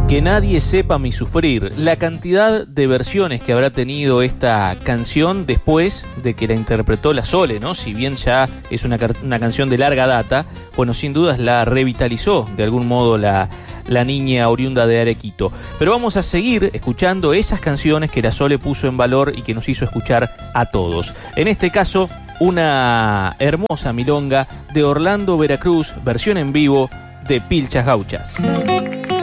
Que nadie sepa mi sufrir. La cantidad de versiones que habrá tenido esta canción después de que la interpretó la Sole, ¿no? Si bien ya es una canción de larga data, bueno, sin dudas la revitalizó de algún modo la niña oriunda de Arequito. Pero vamos a seguir escuchando esas canciones que la Sole puso en valor y que nos hizo escuchar a todos. En este caso, una hermosa milonga de Orlando Veracruz, versión en vivo de Pilchas Gauchas.